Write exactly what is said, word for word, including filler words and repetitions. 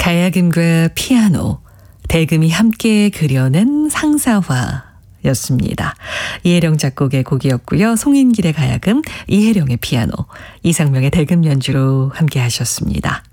가야금과 피아노, 대금이 함께 그려낸 상사화였습니다. 이혜령 작곡의 곡이었고요. 송인길의 가야금, 이혜령의 피아노, 이상명의 대금 연주로 함께 하셨습니다.